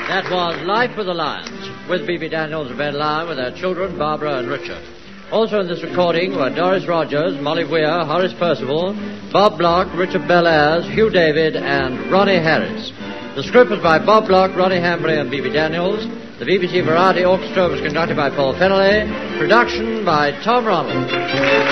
That was Life with the Lions, with B.B. Daniels and Ben Lyon, with their children, Barbara and Richard. Also in this recording were Doris Rogers, Molly Weir, Horace Percival, Bob Block, Richard Bellairs, Hugh David, and Ronnie Harris. The script was by Bob Block, Ronnie Hambury, and B.B. Daniels. The BBC Variety Orchestra was conducted by Paul Fennelly. Production by Tom Ronald.